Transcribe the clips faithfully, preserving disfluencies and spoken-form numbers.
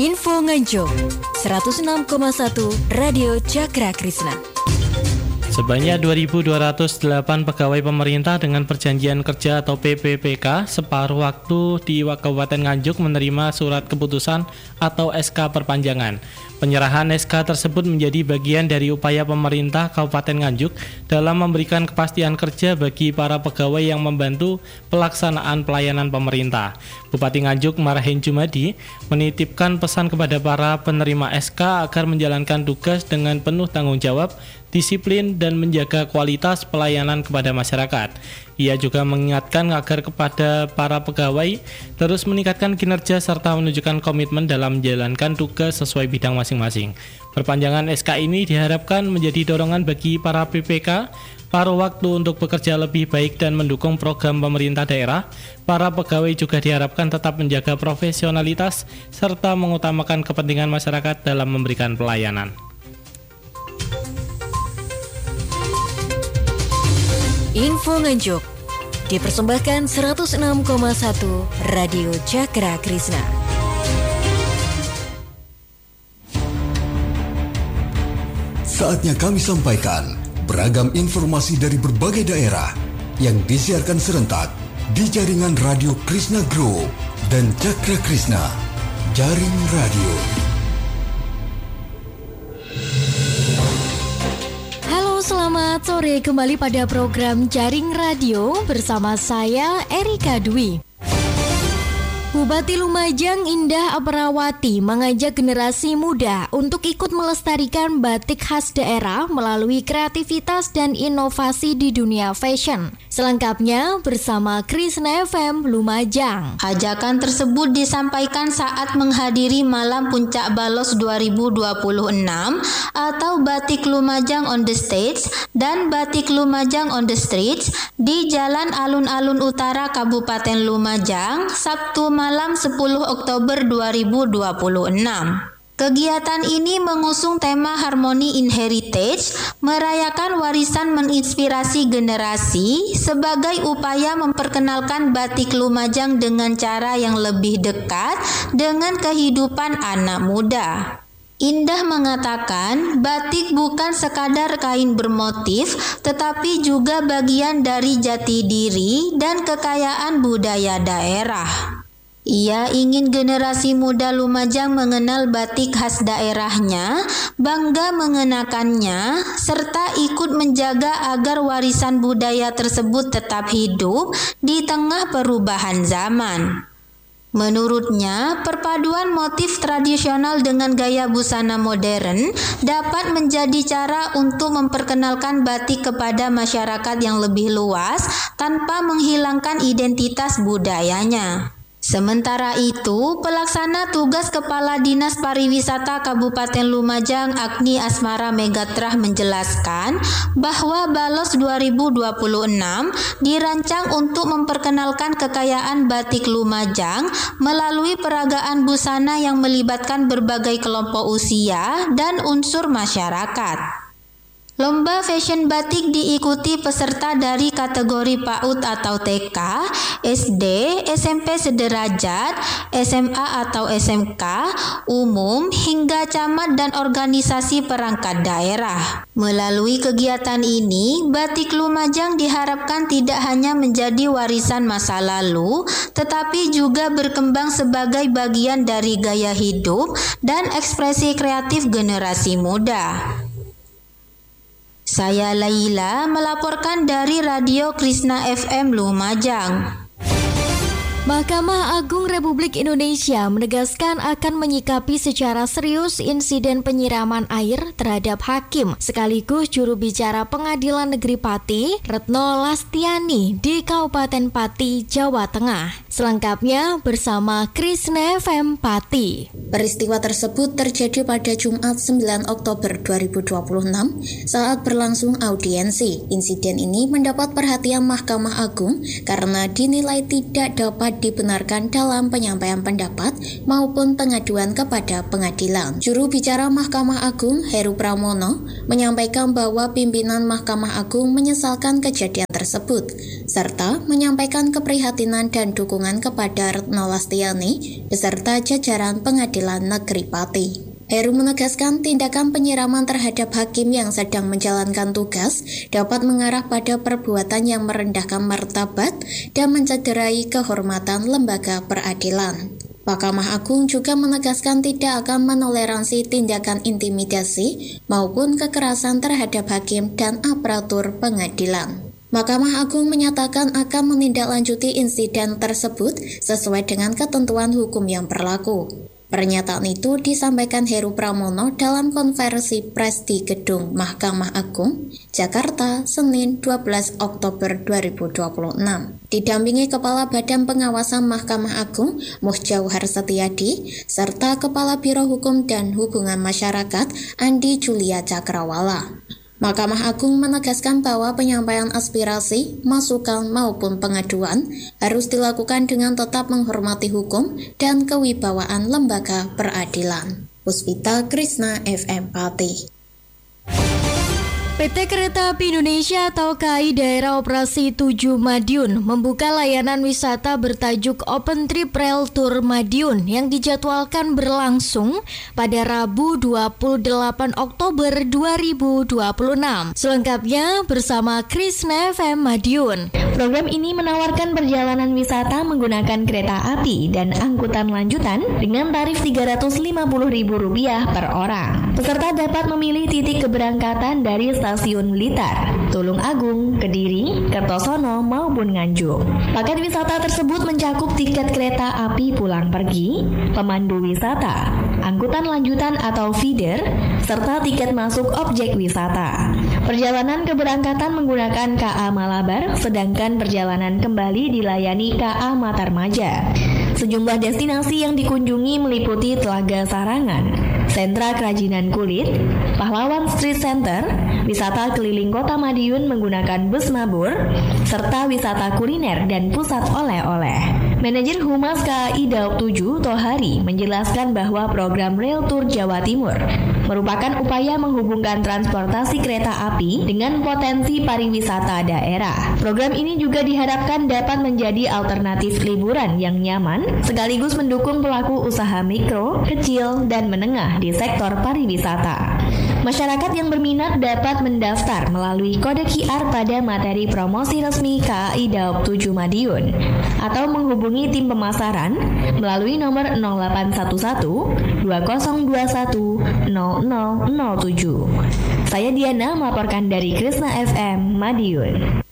Info Nganjuk seratus enam koma satu Radio Cakra Krisna. Sebanyak dua ribu dua ratus delapan pegawai pemerintah dengan perjanjian kerja atau P P P K separuh waktu di Kabupaten Nganjuk menerima surat keputusan atau S K perpanjangan. Penyerahan S K tersebut menjadi bagian dari upaya pemerintah Kabupaten Nganjuk dalam memberikan kepastian kerja bagi para pegawai yang membantu pelaksanaan pelayanan pemerintah. Bupati Nganjuk Marahin Jumadi menitipkan pesan kepada para penerima S K agar menjalankan tugas dengan penuh tanggung jawab, disiplin, dan menjaga kualitas pelayanan kepada masyarakat. Ia juga mengingatkan agar kepada para pegawai terus meningkatkan kinerja serta menunjukkan komitmen dalam menjalankan tugas sesuai bidang masing-masing. Perpanjangan S K ini diharapkan menjadi dorongan bagi para P P K paruh waktu untuk bekerja lebih baik dan mendukung program pemerintah daerah. Para pegawai juga diharapkan tetap menjaga profesionalitas serta mengutamakan kepentingan masyarakat dalam memberikan pelayanan. Info Nganjuk dipersembahkan seratus enam koma satu Radio Cakra Krisna. Saatnya kami sampaikan beragam informasi dari berbagai daerah yang disiarkan serentak di jaringan Radio Krisna Group dan Cakra Krisna, Jaring Radio. Selamat sore, kembali pada program Jaring Radio bersama saya Erika Dwi. Bupati Lumajang Indah Aprawati mengajak generasi muda untuk ikut melestarikan batik khas daerah melalui kreativitas dan inovasi di dunia fashion. Selengkapnya bersama Krisna F M Lumajang. Ajakan tersebut disampaikan saat menghadiri Malam Puncak Balos dua ribu dua puluh enam atau Batik Lumajang on the Stage dan Batik Lumajang on the Streets di Jalan Alun-Alun Utara Kabupaten Lumajang, Sabtu malam sepuluh Oktober dua ribu dua puluh enam. Kegiatan ini mengusung tema Harmony in Heritage, merayakan warisan menginspirasi generasi sebagai upaya memperkenalkan batik Lumajang dengan cara yang lebih dekat dengan kehidupan anak muda. Indah mengatakan batik bukan sekadar kain bermotif, tetapi juga bagian dari jati diri dan kekayaan budaya daerah. Ia ingin generasi muda Lumajang mengenal batik khas daerahnya, bangga mengenakannya, serta ikut menjaga agar warisan budaya tersebut tetap hidup di tengah perubahan zaman. Menurutnya, perpaduan motif tradisional dengan gaya busana modern dapat menjadi cara untuk memperkenalkan batik kepada masyarakat yang lebih luas tanpa menghilangkan identitas budayanya. Sementara itu, pelaksana tugas Kepala Dinas Pariwisata Kabupaten Lumajang Agni Asmara Megatrah menjelaskan bahwa Balos dua ribu dua puluh enam dirancang untuk memperkenalkan kekayaan batik Lumajang melalui peragaan busana yang melibatkan berbagai kelompok usia dan unsur masyarakat. Lomba fashion batik diikuti peserta dari kategori PAUD atau T K, S D, S M P sederajat, S M A atau S M K, umum, hingga camat dan organisasi perangkat daerah. Melalui kegiatan ini, batik Lumajang diharapkan tidak hanya menjadi warisan masa lalu, tetapi juga berkembang sebagai bagian dari gaya hidup dan ekspresi kreatif generasi muda. Saya Laila melaporkan dari Radio Krisna F M Lumajang. Mahkamah Agung Republik Indonesia menegaskan akan menyikapi secara serius insiden penyiraman air terhadap hakim sekaligus juru bicara Pengadilan Negeri Pati, Retno Lastiani di Kabupaten Pati, Jawa Tengah. Selengkapnya bersama Krisna F M Pati. Peristiwa tersebut terjadi pada Jumat sembilan Oktober dua ribu dua puluh enam saat berlangsung audiensi. Insiden ini mendapat perhatian Mahkamah Agung karena dinilai tidak dapat dapat dibenarkan dalam penyampaian pendapat maupun pengaduan kepada pengadilan. Juru bicara Mahkamah Agung Heru Pramono menyampaikan bahwa pimpinan Mahkamah Agung menyesalkan kejadian tersebut, serta menyampaikan keprihatinan dan dukungan kepada Retno Lastiani beserta jajaran Pengadilan Negeri Pati. Heru menegaskan tindakan penyiraman terhadap hakim yang sedang menjalankan tugas dapat mengarah pada perbuatan yang merendahkan martabat dan mencederai kehormatan lembaga peradilan. Mahkamah Agung juga menegaskan tidak akan menoleransi tindakan intimidasi maupun kekerasan terhadap hakim dan aparatur pengadilan. Mahkamah Agung menyatakan akan menindaklanjuti insiden tersebut sesuai dengan ketentuan hukum yang berlaku. Pernyataan itu disampaikan Heru Pramono dalam konferensi pers di Gedung Mahkamah Agung, Jakarta, Senin dua belas Oktober dua ribu dua puluh enam. Didampingi Kepala Badan Pengawasan Mahkamah Agung, Muhjauhar Setiadi, serta Kepala Biro Hukum dan Hubungan Masyarakat, Andi Julia Cakrawala. Mahkamah Agung menegaskan bahwa penyampaian aspirasi, masukan maupun pengaduan harus dilakukan dengan tetap menghormati hukum dan kewibawaan lembaga peradilan. Puspita Krisna F M Pati. P T Kereta Api Indonesia atau K A I Daerah Operasi tujuh Madiun membuka layanan wisata bertajuk Open Trip Rail Tour Madiun yang dijadwalkan berlangsung pada Rabu dua puluh delapan Oktober dua ribu dua puluh enam. Selengkapnya bersama Krisna F M Madiun. Program ini menawarkan perjalanan wisata menggunakan kereta api dan angkutan lanjutan dengan tarif tiga ratus lima puluh ribu rupiah per orang. Peserta dapat memilih titik keberangkatan dari Stasiun Blitar, Tulung Agung, Kediri, Kertosono maupun Nganjuk. Paket wisata tersebut mencakup tiket kereta api pulang pergi, pemandu wisata, angkutan lanjutan atau feeder, serta tiket masuk objek wisata. Perjalanan keberangkatan menggunakan K A Malabar, sedangkan perjalanan kembali dilayani K A Matarmaja. Sejumlah destinasi yang dikunjungi meliputi Telaga Sarangan, Sentra Kerajinan Kulit, Pahlawan Street Center, wisata keliling Kota Madiun menggunakan bus mabur, serta wisata kuliner dan pusat oleh-oleh. Manajer Humas K A I Daob tujuh Tohari menjelaskan bahwa program Rail Tour Jawa Timur merupakan upaya menghubungkan transportasi kereta api dengan potensi pariwisata daerah. Program ini juga diharapkan dapat menjadi alternatif liburan yang nyaman, sekaligus mendukung pelaku usaha mikro, kecil, dan menengah di sektor pariwisata. Masyarakat yang berminat dapat mendaftar melalui kode Q R pada materi promosi resmi K A I Daob tujuh Madiun atau menghubungi tim pemasaran melalui nomor nol delapan satu satu dua nol dua satu nol nol nol tujuh. Saya Diana melaporkan dari Krisna F M Madiun.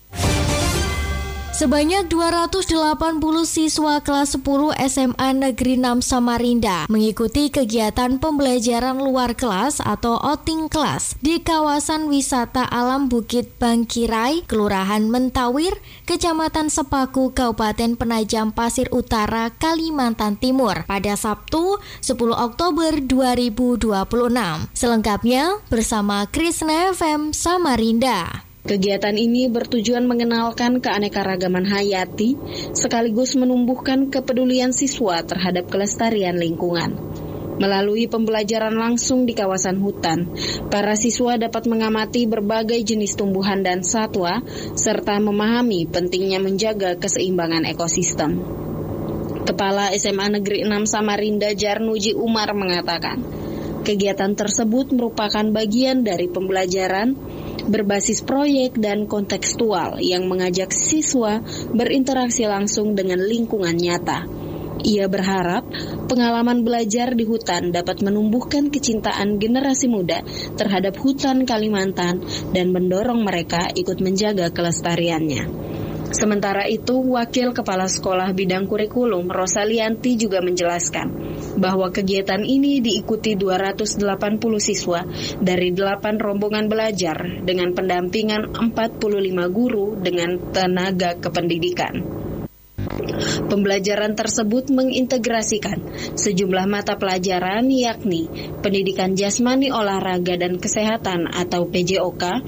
Sebanyak dua ratus delapan puluh siswa kelas sepuluh S M A Negeri enam Samarinda mengikuti kegiatan pembelajaran luar kelas atau outing kelas di kawasan wisata alam Bukit Bangkirai, Kelurahan Mentawir, Kecamatan Sepaku, Kabupaten Penajam Pasir Utara, Kalimantan Timur pada Sabtu sepuluh Oktober dua ribu dua puluh enam. Selengkapnya bersama Krisna F M Samarinda. Kegiatan ini bertujuan mengenalkan keanekaragaman hayati sekaligus menumbuhkan kepedulian siswa terhadap kelestarian lingkungan. Melalui pembelajaran langsung di kawasan hutan, para siswa dapat mengamati berbagai jenis tumbuhan dan satwa serta memahami pentingnya menjaga keseimbangan ekosistem. Kepala S M A Negeri enam Samarinda Jarnuji Umar mengatakan, kegiatan tersebut merupakan bagian dari pembelajaran berbasis proyek dan kontekstual yang mengajak siswa berinteraksi langsung dengan lingkungan nyata. Ia berharap pengalaman belajar di hutan dapat menumbuhkan kecintaan generasi muda terhadap hutan Kalimantan dan mendorong mereka ikut menjaga kelestariannya. Sementara itu, Wakil Kepala Sekolah Bidang Kurikulum Rosalianti juga menjelaskan bahwa kegiatan ini diikuti dua ratus delapan puluh siswa dari delapan rombongan belajar dengan pendampingan empat puluh lima guru dengan tenaga kependidikan. Pembelajaran tersebut mengintegrasikan sejumlah mata pelajaran yakni pendidikan jasmani olahraga dan kesehatan atau P J O K,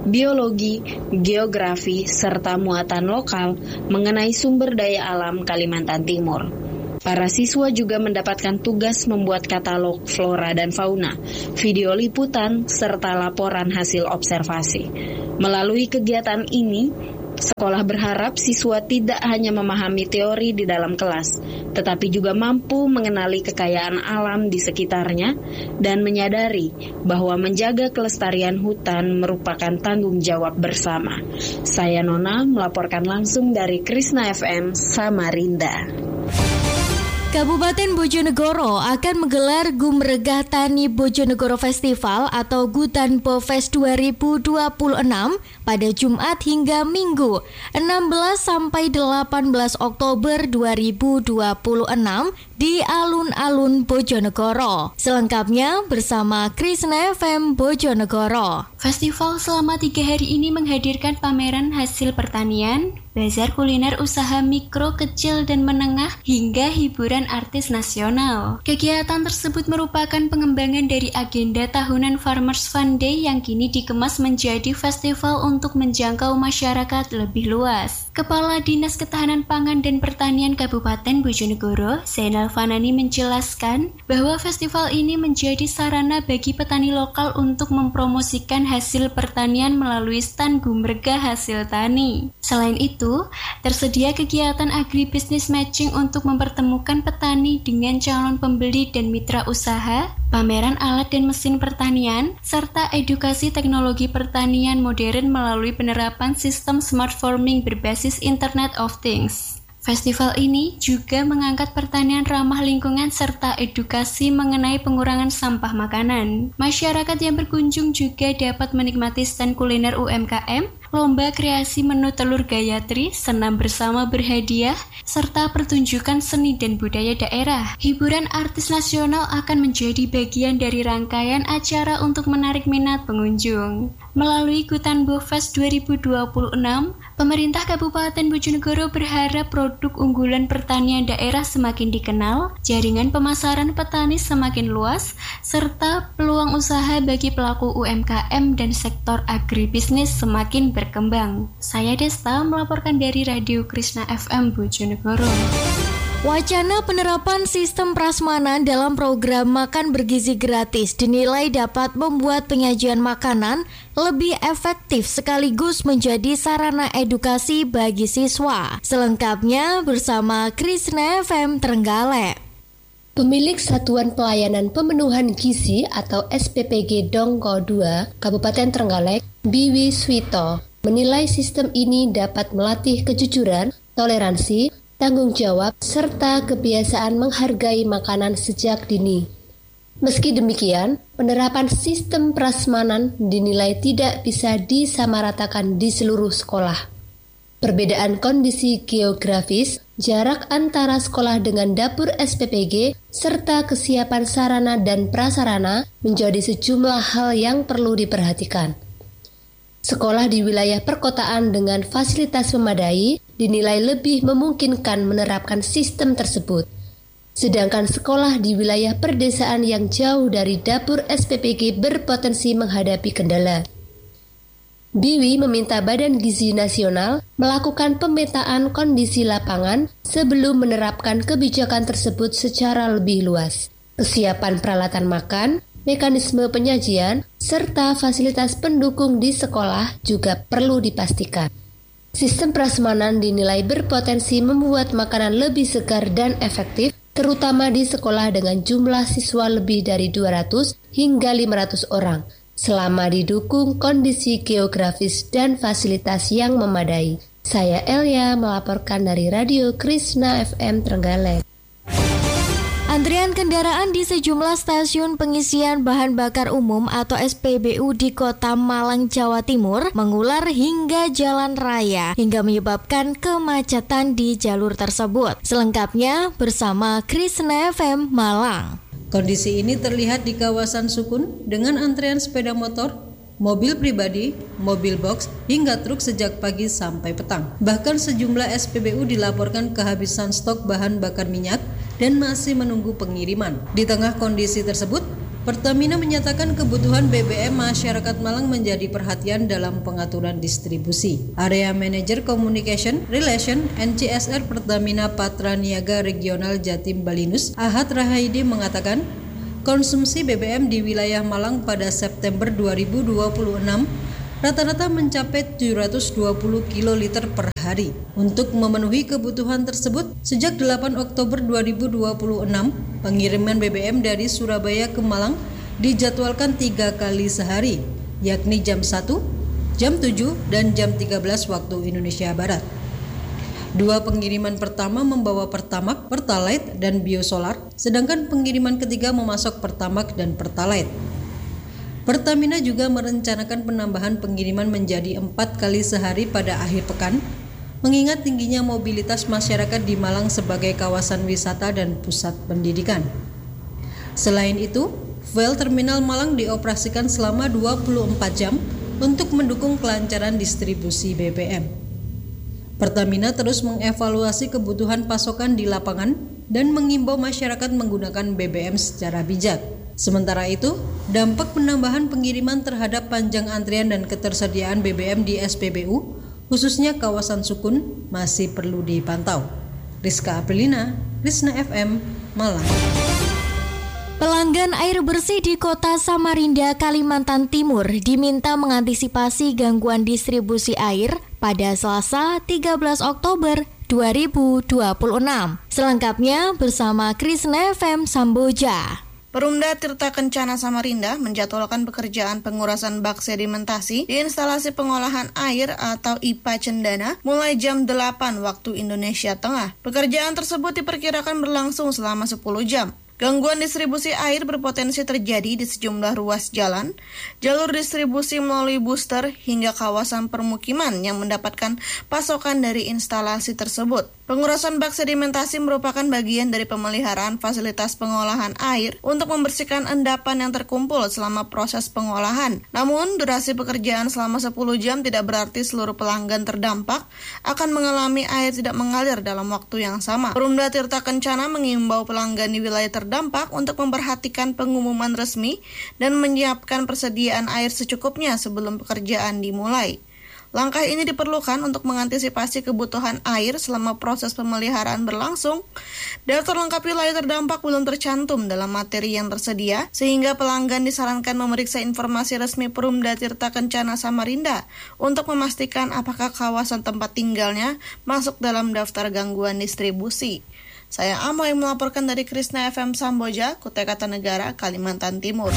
biologi, geografi, serta muatan lokal mengenai sumber daya alam Kalimantan Timur. Para siswa juga mendapatkan tugas membuat katalog flora dan fauna, video liputan, serta laporan hasil observasi. Melalui kegiatan ini, sekolah berharap siswa tidak hanya memahami teori di dalam kelas, tetapi juga mampu mengenali kekayaan alam di sekitarnya dan menyadari bahwa menjaga kelestarian hutan merupakan tanggung jawab bersama. Saya Nona melaporkan langsung dari Krishna F M Samarinda. Kabupaten Bojonegoro akan menggelar Gumregah Tani Bojonegoro Festival atau Gutan Bofest dua ribu dua puluh enam pada Jumat hingga Minggu enam belas sampai delapan belas Oktober dua ribu dua puluh enam di alun-alun Bojonegoro. Selengkapnya bersama Krishna F M Bojonegoro. Festival selama tiga hari ini menghadirkan pameran hasil pertanian, bazar kuliner usaha mikro, kecil, dan menengah, hingga hiburan artis nasional. Kegiatan tersebut merupakan pengembangan dari agenda tahunan Farmers Fun Day yang kini dikemas menjadi festival untuk menjangkau masyarakat lebih luas. Kepala Dinas Ketahanan Pangan dan Pertanian Kabupaten Bojonegoro, Zainal Fanani, menjelaskan bahwa festival ini menjadi sarana bagi petani lokal untuk mempromosikan hasil pertanian melalui stand Gumregah hasil tani. Selain itu, tersedia kegiatan agribisnis matching untuk mempertemukan petani dengan calon pembeli dan mitra usaha, pameran alat dan mesin pertanian, serta edukasi teknologi pertanian modern melalui penerapan sistem smart farming berbasis Internet of Things. Festival ini juga mengangkat pertanian ramah lingkungan serta edukasi mengenai pengurangan sampah makanan. Masyarakat yang berkunjung juga dapat menikmati stand kuliner U M K M, lomba kreasi menu telur Gayatri, senam bersama berhadiah, serta pertunjukan seni dan budaya daerah. Hiburan artis nasional akan menjadi bagian dari rangkaian acara untuk menarik minat pengunjung. Melalui Gutan Bofest dua ribu dua puluh enam, pemerintah Kabupaten Bojonegoro berharap produk unggulan pertanian daerah semakin dikenal, jaringan pemasaran petani semakin luas, serta peluang usaha bagi pelaku U M K M dan sektor agribisnis semakin berkembang. Saya Desta melaporkan dari Radio Krishna F M Bojonegoro. Wacana penerapan sistem prasmanan dalam program makan bergizi gratis dinilai dapat membuat penyajian makanan lebih efektif sekaligus menjadi sarana edukasi bagi siswa. Selengkapnya bersama Krishna F M Trenggalek. Pemilik Satuan Pelayanan Pemenuhan Gizi atau S P P G Dongko dua, Kabupaten Trenggalek, Biwi Swito, menilai sistem ini dapat melatih kejujuran, toleransi, tanggung jawab, serta kebiasaan menghargai makanan sejak dini. Meski demikian, penerapan sistem prasmanan dinilai tidak bisa disamaratakan di seluruh sekolah. Perbedaan kondisi geografis, jarak antara sekolah dengan dapur S P P G, serta kesiapan sarana dan prasarana menjadi sejumlah hal yang perlu diperhatikan. Sekolah di wilayah perkotaan dengan fasilitas memadai dinilai lebih memungkinkan menerapkan sistem tersebut. Sedangkan sekolah di wilayah perdesaan yang jauh dari dapur S P P G berpotensi menghadapi kendala. Biwi meminta Badan Gizi Nasional melakukan pemetaan kondisi lapangan sebelum menerapkan kebijakan tersebut secara lebih luas. Kesiapan peralatan makan, mekanisme penyajian, serta fasilitas pendukung di sekolah juga perlu dipastikan. Sistem prasmanan dinilai berpotensi membuat makanan lebih segar dan efektif, terutama di sekolah dengan jumlah siswa lebih dari dua ratus hingga lima ratus orang, selama didukung kondisi geografis dan fasilitas yang memadai. Saya Elia melaporkan dari Radio Krishna F M Trenggalek. Antrian kendaraan di sejumlah stasiun pengisian bahan bakar umum atau S P B U di Kota Malang, Jawa Timur mengular hingga jalan raya hingga menyebabkan kemacetan di jalur tersebut. Selengkapnya bersama Krishna F M Malang. Kondisi ini terlihat di kawasan Sukun dengan antrean sepeda motor, mobil pribadi, mobil box, hingga truk sejak pagi sampai petang. Bahkan sejumlah S P B U dilaporkan kehabisan stok bahan bakar minyak dan masih menunggu pengiriman. Di tengah kondisi tersebut, Pertamina menyatakan kebutuhan B B M masyarakat Malang menjadi perhatian dalam pengaturan distribusi. Area Manager Communication Relation N C S R Pertamina Patra Niaga Regional Jatim Balinus, Ahad Rahaidi mengatakan, konsumsi B B M di wilayah Malang pada September dua ribu dua puluh enam rata-rata mencapai tujuh ratus dua puluh kiloliter per hari. Untuk memenuhi kebutuhan tersebut, sejak delapan Oktober dua ribu dua puluh enam, pengiriman B B M dari Surabaya ke Malang dijadwalkan tiga kali sehari, yakni jam satu, jam tujuh, dan jam tiga belas waktu Indonesia Barat. Dua pengiriman pertama membawa Pertamax, Pertalite, dan Biosolar, sedangkan pengiriman ketiga memasok Pertamax dan Pertalite. Pertamina juga merencanakan penambahan pengiriman menjadi empat kali sehari pada akhir pekan, mengingat tingginya mobilitas masyarakat di Malang sebagai kawasan wisata dan pusat pendidikan. Selain itu, Fuel Terminal Malang dioperasikan selama dua puluh empat jam untuk mendukung kelancaran distribusi B B M. Pertamina terus mengevaluasi kebutuhan pasokan di lapangan dan mengimbau masyarakat menggunakan B B M secara bijak. Sementara itu, dampak penambahan pengiriman terhadap panjang antrian dan ketersediaan B B M di S P B U, khususnya kawasan Sukun, masih perlu dipantau. Rizka Aprilina, Krisna F M, Malang. Pelanggan air bersih di Kota Samarinda, Kalimantan Timur diminta mengantisipasi gangguan distribusi air pada Selasa tiga belas Oktober dua ribu dua puluh enam. Selengkapnya bersama Krisna F M Samboja. Perumda Tirta Kencana Samarinda menjadwalkan pekerjaan pengurasan bak sedimentasi di instalasi pengolahan air atau I P A Cendana mulai jam delapan waktu Indonesia Tengah. Pekerjaan tersebut diperkirakan berlangsung selama sepuluh jam. Gangguan distribusi air berpotensi terjadi di sejumlah ruas jalan, jalur distribusi melalui booster hingga kawasan permukiman yang mendapatkan pasokan dari instalasi tersebut. Pengurasan bak sedimentasi merupakan bagian dari pemeliharaan fasilitas pengolahan air untuk membersihkan endapan yang terkumpul selama proses pengolahan. Namun, durasi pekerjaan selama sepuluh jam tidak berarti seluruh pelanggan terdampak akan mengalami air tidak mengalir dalam waktu yang sama. Perumda Tirta Kencana mengimbau pelanggan di wilayah terdampak untuk memperhatikan pengumuman resmi dan menyiapkan persediaan air secukupnya sebelum pekerjaan dimulai. Langkah ini diperlukan untuk mengantisipasi kebutuhan air selama proses pemeliharaan berlangsung. Daftar lengkap wilayah terdampak belum tercantum dalam materi yang tersedia, sehingga pelanggan disarankan memeriksa informasi resmi Perumda Tirta Kencana Samarinda untuk memastikan apakah kawasan tempat tinggalnya masuk dalam daftar gangguan distribusi. Saya Amoy melaporkan dari Krisna F M Samboja, Kutai Kartanegara, Kalimantan Timur.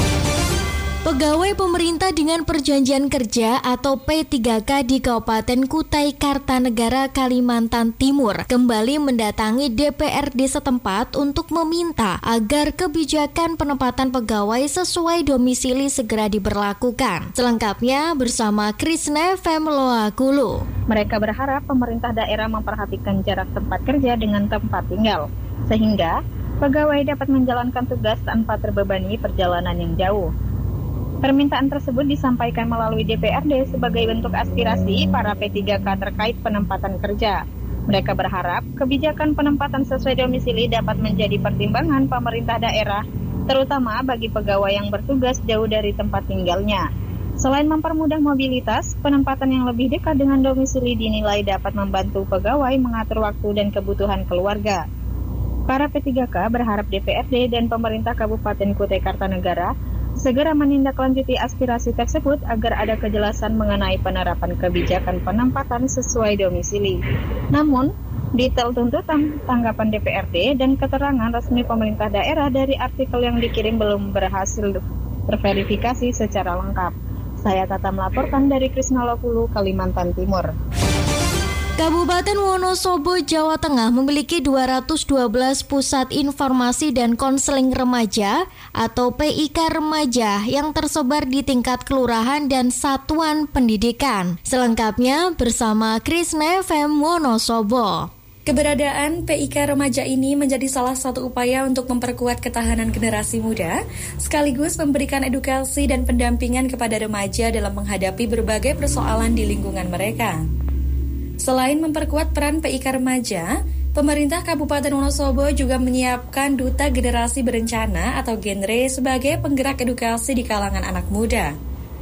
Pegawai pemerintah dengan perjanjian kerja atau P tiga K di Kabupaten Kutai Kartanegara, Kalimantan Timur kembali mendatangi D P R D setempat untuk meminta agar kebijakan penempatan pegawai sesuai domisili segera diberlakukan. Selengkapnya bersama Krisna F M Loakulu. Mereka berharap pemerintah daerah memperhatikan jarak tempat kerja dengan tempat tinggal, sehingga pegawai dapat menjalankan tugas tanpa terbebani perjalanan yang jauh. Permintaan tersebut disampaikan melalui D P R D sebagai bentuk aspirasi para P tiga K terkait penempatan kerja. Mereka berharap kebijakan penempatan sesuai domisili dapat menjadi pertimbangan pemerintah daerah, terutama bagi pegawai yang bertugas jauh dari tempat tinggalnya. Selain mempermudah mobilitas, penempatan yang lebih dekat dengan domisili dinilai dapat membantu pegawai mengatur waktu dan kebutuhan keluarga. Para P tiga K berharap D P R D dan pemerintah Kabupaten Kutai Kartanegara segera menindaklanjuti aspirasi tersebut agar ada kejelasan mengenai penerapan kebijakan penempatan sesuai domisili. Namun, detail tuntutan, tanggapan D P R D, dan keterangan resmi pemerintah daerah dari artikel yang dikirim belum berhasil terverifikasi secara lengkap. Saya Tata melaporkan dari Krisna Lokulu, Kalimantan Timur. Kabupaten Wonosobo, Jawa Tengah memiliki dua ratus dua belas pusat informasi dan konseling remaja atau P I K remaja yang tersebar di tingkat kelurahan dan satuan pendidikan. Selengkapnya bersama Krisna F M Wonosobo. Keberadaan P I K remaja ini menjadi salah satu upaya untuk memperkuat ketahanan generasi muda, sekaligus memberikan edukasi dan pendampingan kepada remaja dalam menghadapi berbagai persoalan di lingkungan mereka. Selain memperkuat peran P I K remaja, Pemerintah Kabupaten Wonosobo juga menyiapkan Duta Generasi Berencana atau Genre sebagai penggerak edukasi di kalangan anak muda.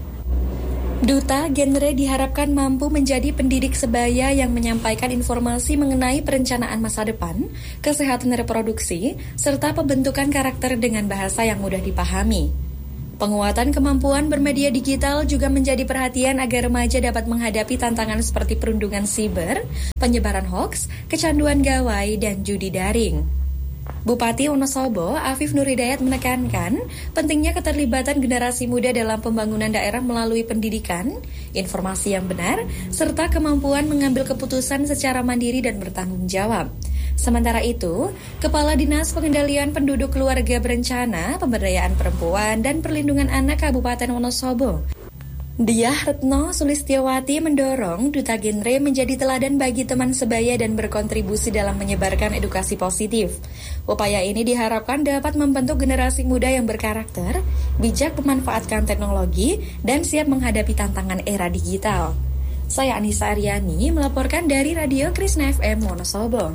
Duta Genre diharapkan mampu menjadi pendidik sebaya yang menyampaikan informasi mengenai perencanaan masa depan, kesehatan reproduksi, serta pembentukan karakter dengan bahasa yang mudah dipahami. Penguatan kemampuan bermedia digital juga menjadi perhatian agar remaja dapat menghadapi tantangan seperti perundungan siber, penyebaran hoaks, kecanduan gawai, dan judi daring. Bupati Wonosobo, Afif Nur Hidayat menekankan pentingnya keterlibatan generasi muda dalam pembangunan daerah melalui pendidikan, informasi yang benar, serta kemampuan mengambil keputusan secara mandiri dan bertanggung jawab. Sementara itu, Kepala Dinas Pengendalian Penduduk Keluarga Berencana, Pemberdayaan Perempuan, dan Perlindungan Anak Kabupaten Wonosobo, Diah Retno Sulistiawati mendorong Duta Genre menjadi teladan bagi teman sebaya dan berkontribusi dalam menyebarkan edukasi positif. Upaya ini diharapkan dapat membentuk generasi muda yang berkarakter, bijak memanfaatkan teknologi, dan siap menghadapi tantangan era digital. Saya Anissa Aryani melaporkan dari Radio Krisna F M Wonosobo.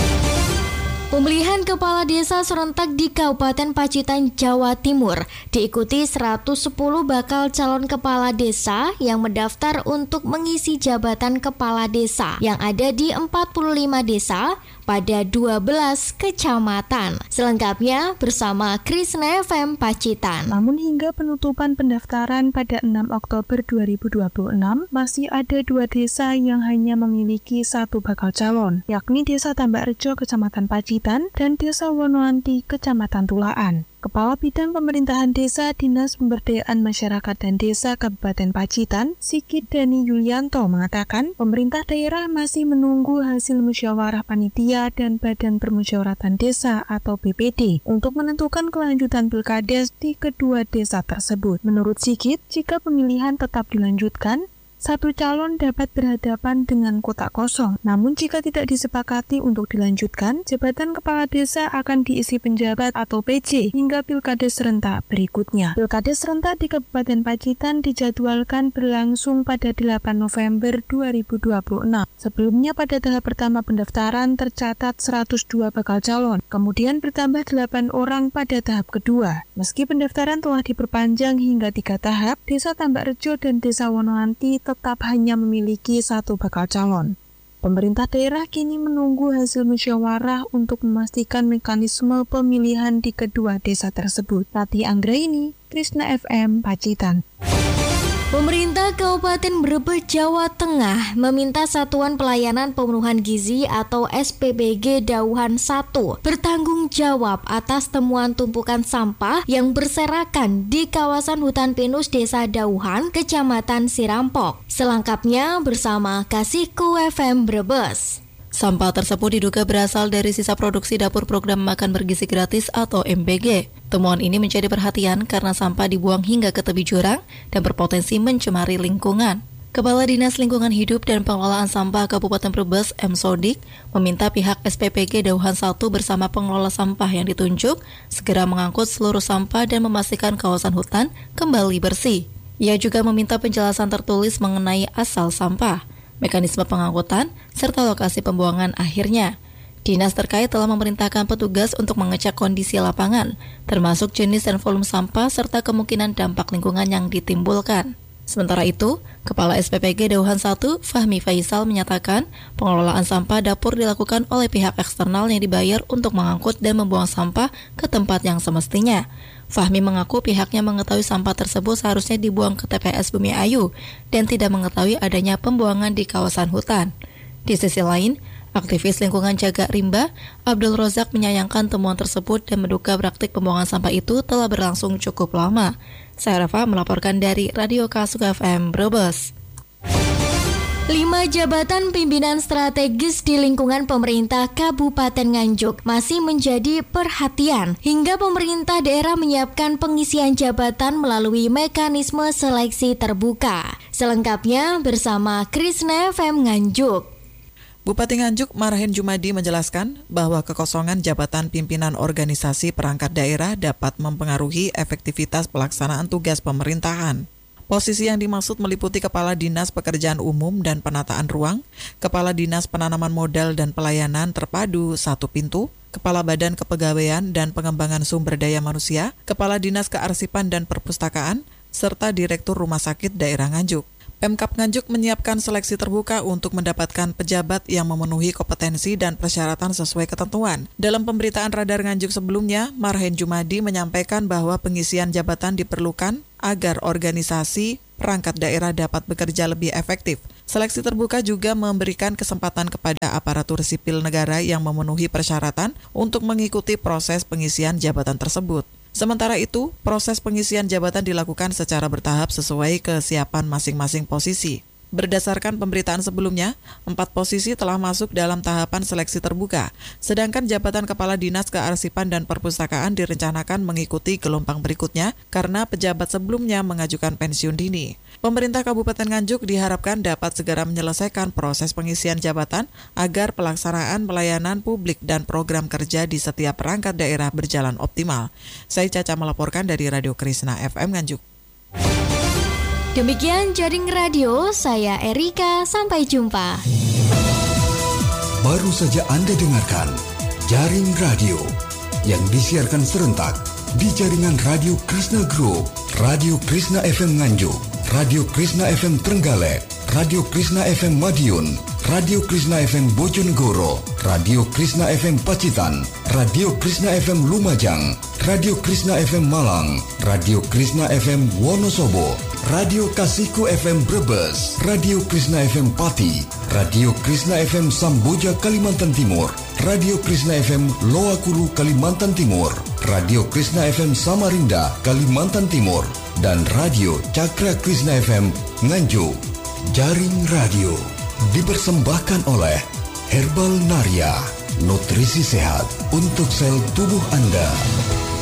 Pemilihan kepala desa serentak di Kabupaten Pacitan, Jawa Timur diikuti seratus sepuluh bakal calon kepala desa yang mendaftar untuk mengisi jabatan kepala desa yang ada di empat puluh lima desa pada dua belas kecamatan. Selengkapnya bersama Krisna F M Pacitan. Namun hingga penutupan pendaftaran pada enam Oktober dua ribu dua puluh enam, masih ada dua desa yang hanya memiliki satu bakal calon, yakni Desa Tambak Rejo, Kecamatan Pacitan, dan Desa Wonoanti, Kecamatan Tulaan. Kepala Bidang Pemerintahan Desa Dinas Pemberdayaan Masyarakat dan Desa Kabupaten Pacitan, Sigit Dani Yulianto mengatakan, pemerintah daerah masih menunggu hasil musyawarah panitia dan Badan Permusyawaratan Desa atau B P D untuk menentukan kelanjutan pilkades di kedua desa tersebut. Menurut Sigit, jika pemilihan tetap dilanjutkan, satu calon dapat berhadapan dengan kotak kosong. Namun jika tidak disepakati untuk dilanjutkan, jabatan kepala desa akan diisi penjabat atau P J hingga pilkades serentak berikutnya. Pilkades serentak di Kabupaten Pacitan dijadwalkan berlangsung pada delapan November dua ribu dua puluh enam. Sebelumnya pada tahap pertama pendaftaran tercatat seratus dua bakal calon, kemudian bertambah delapan orang pada tahap kedua. Meski pendaftaran telah diperpanjang hingga tiga tahap, Desa Tambak Rejo dan Desa Wonoanti tetap hanya memiliki satu bakal calon. Pemerintah daerah kini menunggu hasil musyawarah untuk memastikan mekanisme pemilihan di kedua desa tersebut. Rati Anggraini, Krisna F M, Pacitan. Pemerintah Kabupaten Brebes, Jawa Tengah meminta Satuan Pelayanan Pemenuhan Gizi atau S P B G Dauhan satu bertanggung jawab atas temuan tumpukan sampah yang berserakan di kawasan hutan pinus Desa Dauhan, Kecamatan Sirampok. Selengkapnya bersama Kasihku F M Brebes. Sampah tersebut diduga berasal dari sisa produksi dapur program makan bergizi gratis atau M B G. Temuan ini menjadi perhatian karena sampah dibuang hingga ke tepi jurang dan berpotensi mencemari lingkungan. Kepala Dinas Lingkungan Hidup dan Pengelolaan Sampah Kabupaten Brebes, M. Sodik, meminta pihak S P P G Dauhan satu bersama pengelola sampah yang ditunjuk segera mengangkut seluruh sampah dan memastikan kawasan hutan kembali bersih. Ia juga meminta penjelasan tertulis mengenai asal sampah, mekanisme pengangkutan, serta lokasi pembuangan akhirnya. Dinas terkait telah memerintahkan petugas untuk mengecek kondisi lapangan, termasuk jenis dan volume sampah serta kemungkinan dampak lingkungan yang ditimbulkan. Sementara itu, Kepala S P P G Dauhan satu, Fahmi Faisal menyatakan pengelolaan sampah dapur dilakukan oleh pihak eksternal yang dibayar untuk mengangkut dan membuang sampah ke tempat yang semestinya. Fahmi mengaku pihaknya mengetahui sampah tersebut seharusnya dibuang ke T P S Bumi Ayu dan tidak mengetahui adanya pembuangan di kawasan hutan. Di sisi lain, aktivis lingkungan Jaga Rimba, Abdul Rozak menyayangkan temuan tersebut dan menduga praktik pembuangan sampah itu telah berlangsung cukup lama. Saya Rafa melaporkan dari Radio Kasihku F M Brebes. Lima jabatan pimpinan strategis di lingkungan pemerintah Kabupaten Nganjuk masih menjadi perhatian hingga pemerintah daerah menyiapkan pengisian jabatan melalui mekanisme seleksi terbuka. Selengkapnya bersama Krisna F M Nganjuk. Bupati Nganjuk Marhen Jumadi menjelaskan bahwa kekosongan jabatan pimpinan organisasi perangkat daerah dapat mempengaruhi efektivitas pelaksanaan tugas pemerintahan. Posisi yang dimaksud meliputi Kepala Dinas Pekerjaan Umum dan Penataan Ruang, Kepala Dinas Penanaman Modal dan Pelayanan Terpadu Satu Pintu, Kepala Badan Kepegawaian dan Pengembangan Sumber Daya Manusia, Kepala Dinas Kearsipan dan Perpustakaan, serta Direktur Rumah Sakit Daerah Nganjuk. Pemkab Nganjuk menyiapkan seleksi terbuka untuk mendapatkan pejabat yang memenuhi kompetensi dan persyaratan sesuai ketentuan. Dalam pemberitaan Radar Nganjuk sebelumnya, Marhen Jumadi menyampaikan bahwa pengisian jabatan diperlukan agar organisasi perangkat daerah dapat bekerja lebih efektif. Seleksi terbuka juga memberikan kesempatan kepada aparatur sipil negara yang memenuhi persyaratan untuk mengikuti proses pengisian jabatan tersebut. Sementara itu, proses pengisian jabatan dilakukan secara bertahap sesuai kesiapan masing-masing posisi. Berdasarkan pemberitaan sebelumnya, empat posisi telah masuk dalam tahapan seleksi terbuka, sedangkan jabatan Kepala Dinas Kearsipan dan Perpustakaan direncanakan mengikuti gelombang berikutnya karena pejabat sebelumnya mengajukan pensiun dini. Pemerintah Kabupaten Nganjuk diharapkan dapat segera menyelesaikan proses pengisian jabatan agar pelaksanaan pelayanan publik dan program kerja di setiap perangkat daerah berjalan optimal. Saya Caca melaporkan dari Radio Krishna F M Nganjuk. Demikian Jaring Radio, saya Erika, sampai jumpa. Baru saja Anda dengarkan Jaring Radio yang disiarkan serentak di jaringan Radio Krishna Group, Radio Krishna F M Nganjuk, Radio Krishna F M Trenggalek, Radio Krishna F M Madiun, Radio Krishna F M Bojonegoro, Radio Krishna F M Pacitan, Radio Krishna F M Lumajang, Radio Krishna F M Malang, Radio Krishna F M Wonosobo, Radio Kasihku F M Brebes, Radio Krishna F M Pati, Radio Krishna F M Samboja Kalimantan Timur, Radio Krishna F M Loakulu Kalimantan Timur, Radio Krishna F M Samarinda Kalimantan Timur, dan Radio Cakra Krishna F M Nganjuk. Jaring Radio dipersembahkan oleh Herbal Naria, nutrisi sehat untuk sel tubuh Anda.